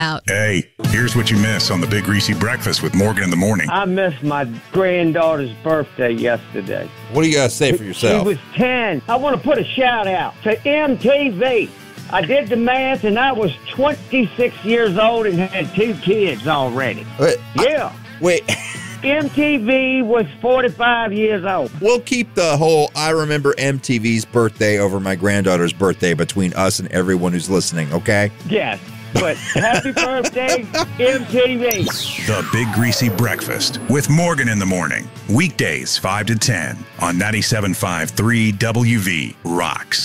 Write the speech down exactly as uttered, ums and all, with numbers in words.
out. Hey, here's what you miss on the Big Greasy Breakfast with Morgan in the morning. I missed my granddaughter's birthday yesterday. What do you got to say for yourself? She was ten. I want to put a shout out to M T V. I did the math, and I was twenty-six years old and had two kids already. Wait, Yeah. I, wait. M T V was forty-five years old. We'll keep the whole I remember M T V's birthday over my granddaughter's birthday between us and everyone who's listening, okay? Yes. But happy birthday, M T V. The Big Greasy Breakfast with Morgan in the morning. Weekdays five to ten on ninety-seven point five three W V Rocks.